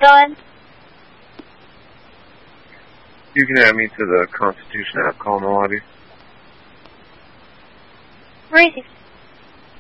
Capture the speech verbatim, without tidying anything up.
going? You can add me to the Constitution app call in the lobby. Where is he?